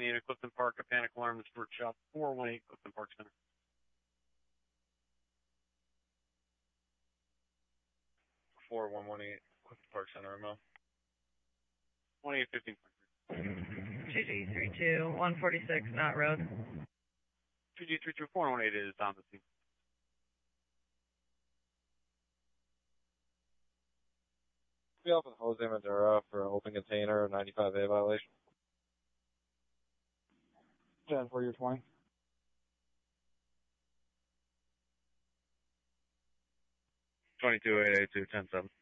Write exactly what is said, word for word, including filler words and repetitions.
Anthony in Clifton Park, a panic alarm is for shop four one eight, Clifton Park Center. four one one eight, Clifton Park Center, M O. one eight fifteen. two G three two, one forty-six, Knott Road. two G three two four one eight is on the scene. Be off with Jose Madura for open container, ninety-five A violation. ten for your twenty. twenty-two eight eight two, ten seven.